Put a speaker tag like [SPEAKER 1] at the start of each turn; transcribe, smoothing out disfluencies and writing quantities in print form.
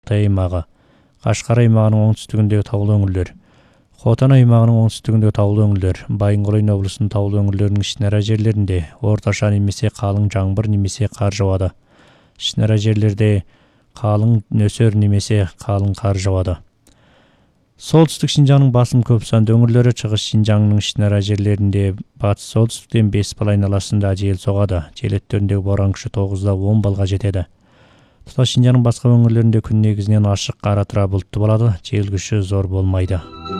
[SPEAKER 1] Алтай аймағы, Қашқар аймағының оңтүстігіндегі таулы өңірлер, Хотан аймағының оңтүстігіндегі таулы өңірлер, Байынқол облысының таулы өңірлерінің ішінара жерлерінде орташа немесе қалың жаңбыр немесе қар жауады. Ішінара жерлерде қалың нөсер немесе қалың қар жауады. Солтүстік Шинжаңның басым көп санды өңірлері, шығыс Шинжаңның ішінара жерлерінде батыс солтүстіктен 5 бал айналасында жел соғады. Жел өттеріндегі боран күші 9-10 балға жетеді. Тұтас Шинжаңның басқа өңірлерінде күн негізінен ашық, ара-тұра бұлтты болады. Жел күші зор болмайды.